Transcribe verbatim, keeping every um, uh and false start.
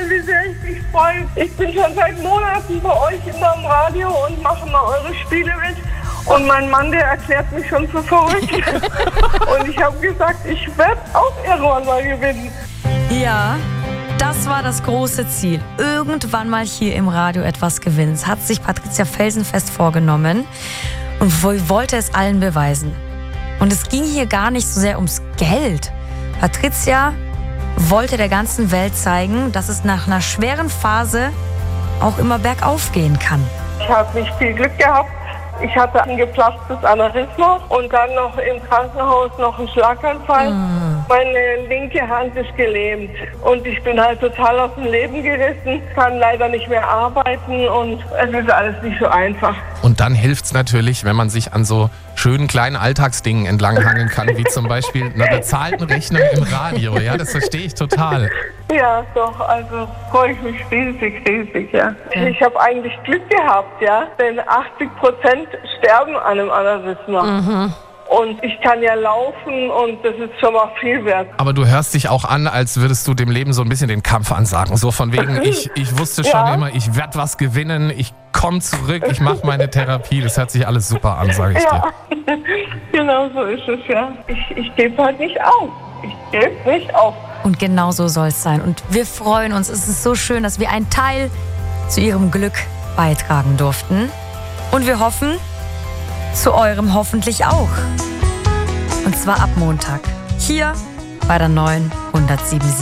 wie sehr ich mich freue. Ich bin schon seit Monaten bei euch in dem Radio und mache mal eure Spiele mit. Und mein Mann, der erklärt mich schon für verrückt. Und ich habe gesagt, ich werde auch irgendwann mal gewinnen. Ja, das war das große Ziel. Irgendwann mal hier im Radio etwas gewinnen. Das hat sich Patricia felsenfest vorgenommen und wollte es allen beweisen. Und es ging hier gar nicht so sehr ums Geld. Patricia wollte der ganzen Welt zeigen, dass es nach einer schweren Phase auch immer bergauf gehen kann. Ich habe nicht viel Glück gehabt. Ich hatte ein geplatztes Aneurysma und dann noch im Krankenhaus noch einen Schlaganfall. Mm. Meine linke Hand ist gelähmt und ich bin halt total aus dem Leben gerissen, kann leider nicht mehr arbeiten und es ist alles nicht so einfach. Und dann hilft es natürlich, wenn man sich an so schönen kleinen Alltagsdingen entlanghangeln kann, wie zum Beispiel einer bezahlten Rechnung im Radio. Ja, das verstehe ich total. Ja, doch, also freue ich mich riesig, riesig, ja. Ich habe eigentlich Glück gehabt, ja, denn achtzig Prozent sterben an einem Aneurysma. Mhm. Und ich kann ja laufen und das ist schon mal viel wert. Aber du hörst dich auch an, als würdest du dem Leben so ein bisschen den Kampf ansagen. So von wegen, ich, ich wusste schon ja. immer, ich werde was gewinnen, ich komme zurück, ich mache meine Therapie. Das hört sich alles super an, sage ich ja. dir. Genau so ist es, ja. Ich, ich gebe halt nicht auf. Ich gebe nicht auf. Und genau so soll es sein. Und wir freuen uns. Es ist so schön, dass wir einen Teil zu ihrem Glück beitragen durften. Und wir hoffen, zu eurem hoffentlich auch. Und zwar ab Montag. Hier bei der neuen hundertsieben Komma sieben.